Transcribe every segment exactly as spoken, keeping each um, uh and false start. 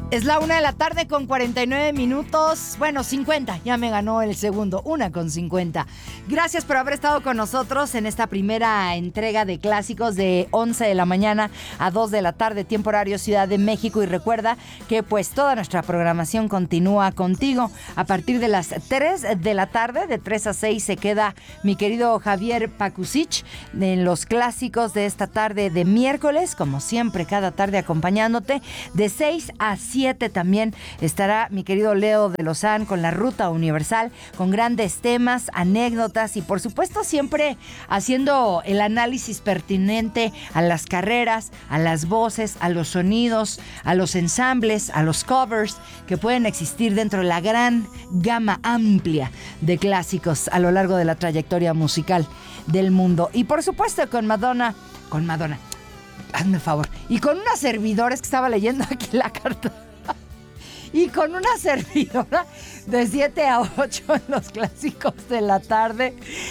Es la una de la tarde con cuarenta y nueve minutos. Bueno, cincuenta. Ya me ganó el segundo. Una con cincuenta. Gracias por haber estado con nosotros en esta primera entrega de clásicos de once de la mañana a dos de la tarde, tiempo horario Ciudad de México. Y recuerda que pues toda nuestra programación continúa contigo. A partir de las tres de la tarde, de tres a seis, se queda mi querido Javier Pakusich en los clásicos de esta tarde de miércoles. Como siempre, cada tarde acompañándote. De seis a siete también estará mi querido Leo de Lozán con la Ruta Universal, con grandes temas, anécdotas y por supuesto siempre haciendo el análisis pertinente a las carreras, a las voces, a los sonidos, a los ensambles, a los covers que pueden existir dentro de la gran gama amplia de clásicos a lo largo de la trayectoria musical del mundo. Y por supuesto con Madonna, con Madonna, hazme favor, y con una servidora, es que estaba leyendo aquí la carta, y con una servidora de siete a ocho en los clásicos de la tarde,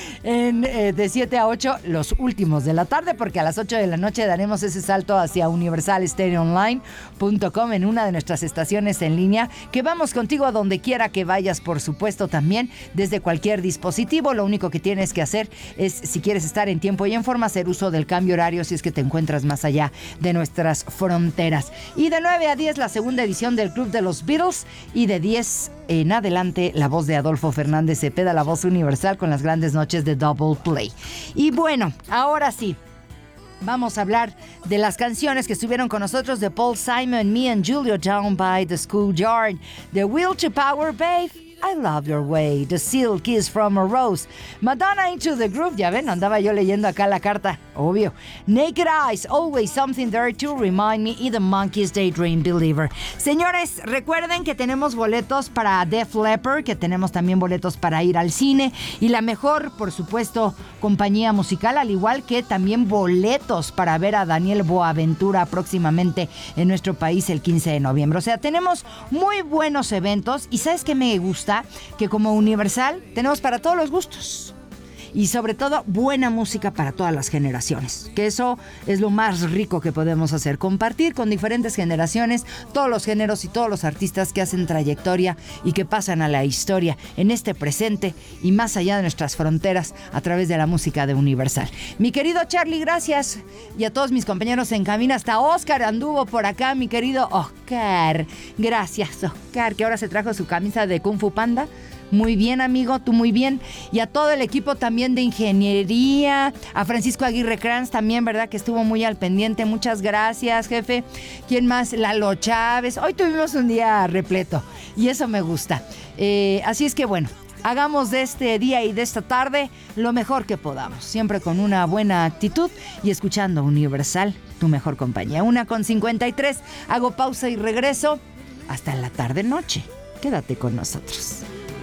en, eh, de siete a ocho los últimos de la tarde, porque a las ocho de la noche daremos ese salto hacia universal stereo online punto com en una de nuestras estaciones en línea, que vamos contigo a donde quiera que vayas, por supuesto también desde cualquier dispositivo. Lo único que tienes que hacer es, si quieres estar en tiempo y en forma, hacer uso del cambio horario si es que te encuentras más allá de nuestras fronteras. Y de nueve a diez la segunda edición del Club de los Beatles, y de diez en adelante la voz de Adolfo Fernández Cepeda, la voz universal, con las grandes noches de Double Play. Y bueno, ahora sí, vamos a hablar de las canciones que estuvieron con nosotros, de Paul Simon, Me and Julio, Down by the Schoolyard, The Will to Power, Babe, I Love Your Way, The Seal Kiss from a Rose, Madonna, Into the Groove, ya ven, andaba yo leyendo acá la carta, obvio, Naked Eyes, Always Something There to Remind Me, y The Monkees, Daydream Believer. Señores, recuerden que tenemos boletos para Def Leppard, que tenemos también boletos para ir al cine, y la mejor, por supuesto, compañía musical, al igual que también boletos para ver a Daniel Boaventura próximamente en nuestro país el quince de noviembre. O sea, tenemos muy buenos eventos, y ¿sabes qué me gusta? Que como Universal tenemos para todos los gustos. Y sobre todo, buena música para todas las generaciones. Que eso es lo más rico que podemos hacer. Compartir con diferentes generaciones, todos los géneros y todos los artistas que hacen trayectoria y que pasan a la historia en este presente y más allá de nuestras fronteras a través de la música de Universal. Mi querido Charlie, gracias. Y a todos mis compañeros en cabina. Hasta Oscar anduvo por acá, mi querido Oscar. Gracias, Oscar, que ahora se trajo su camisa de Kung Fu Panda. Muy bien, amigo, tú muy bien. Y a todo el equipo también de ingeniería, a Francisco Aguirre Cranz también, ¿verdad? Que estuvo muy al pendiente. Muchas gracias, jefe. ¿Quién más? Lalo Chávez. Hoy tuvimos un día repleto y eso me gusta. Eh, así es que bueno, hagamos de este día y de esta tarde lo mejor que podamos. Siempre con una buena actitud y escuchando Universal, tu mejor compañía. Una con cincuenta y tres. Hago pausa y regreso hasta la tarde-noche. Quédate con nosotros.